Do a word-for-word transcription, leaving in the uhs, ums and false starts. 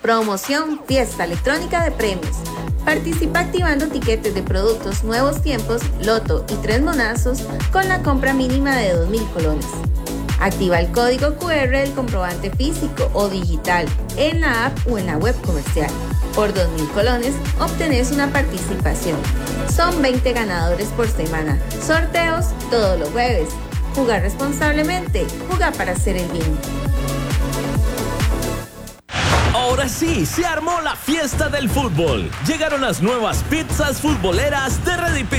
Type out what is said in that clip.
Promoción Fiesta Electrónica de Premios. Participa activando tiquetes de productos Nuevos Tiempos, Loto y Tres Monazos con la compra mínima de dos mil colones. Activa el código cu erre del comprobante físico o digital en la app o en la web comercial. Por dos mil colones obtenés una participación. Son veinte ganadores por semana. Sorteos todos los jueves. Jugar responsablemente. Jugar para hacer el bien. Ahora sí, se armó la fiesta del fútbol. Llegaron las nuevas pizzas futboleras de Ready Pizza.